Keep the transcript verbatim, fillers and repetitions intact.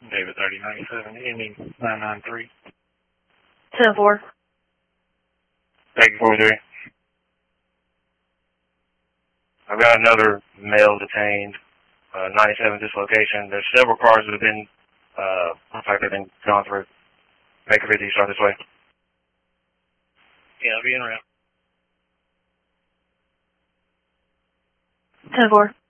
David thirty ninety-seven, ending nine nine three. ten four. Thank you, four three. I've got another male detained, uh, ninety-seven dislocation. There's several cars that have been, uh, looks like they've been gone through. Baker fifty, start this way. Yeah, I'll be in route. ten four.